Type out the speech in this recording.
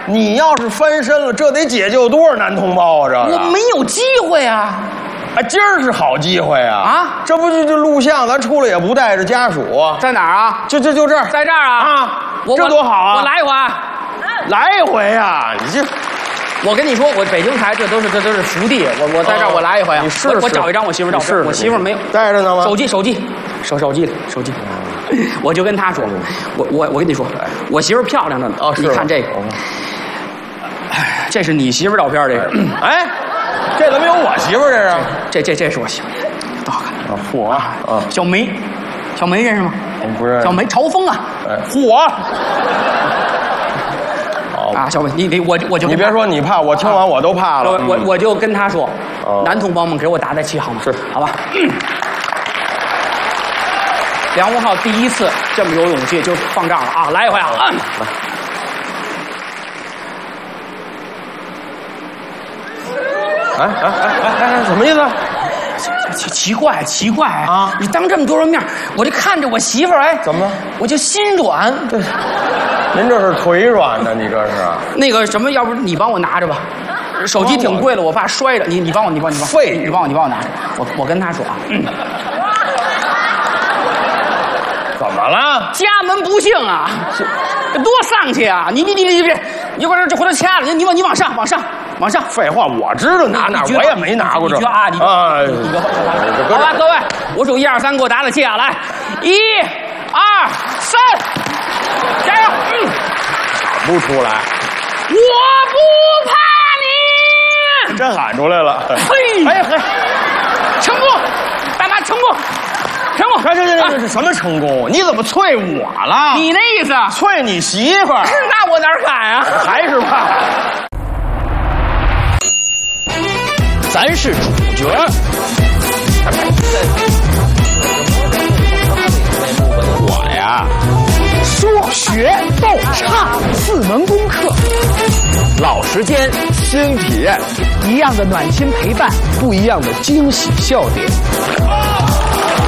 你要是翻身了，这得解救多少男同胞啊？这我没有机会啊！ 哎，今儿是好机会啊！ 啊， 这不就录像，咱出来也不带着家属啊？ 在哪儿啊？ 就这儿， 在这儿啊！ 啊，这多好啊！ 我来一回， 来一回呀！你这， 我跟你说，我北京台这都是福地，我在这儿我来一回啊！ 你试我找一张我媳妇照片，我媳妇没有带着呢吗？ 手机，我就跟她说，我跟你说，我媳妇漂亮着呢。 哦， 你看这个，这是你媳妇照片，这个， 哎，这怎么有我媳妇这是？ 这是我媳妇，多好看！ 嚯啊！ 小梅认识吗？ 不认识。 小梅朝风啊！ 嚯！ 啊，小梅，我就你别说你怕，我听完我都怕了。 我就跟她说，男同胞们给我打气好吗？ 是， 好吧。梁文浩第一次这么有勇气，就放这儿了啊！来一回啊！ 什么意思？ 奇怪啊！你当这么多人面，我就看着我媳妇儿，哎， 怎么了？ 我就心软。对， 您这是腿软呢？你这是？ 那个什么，要不你帮我拿着吧？手机挺贵的，我怕摔着。你帮我。 废， 你帮我拿着。我跟他说啊。 怎么了？ 家门不幸啊，多丧气啊！你把这回头掐了，你往上。 废话，我知道拿哪，我也没拿过这。 你好吧，各位，我数1、2、3，给我打气啊！来，1、2、3，加油！ 喊不出来。 我不怕你， 真喊出来了。 嘿，成功，大妈成功。 这是什么成功？你怎么啐我了？ 你那意思？ 啐你媳妇儿？ 那我哪敢啊？ 还是怕。 咱是主角。我呀， 说学逗唱4门功课， 老时间，新体验， 一样的暖心陪伴， 不一样的惊喜笑点。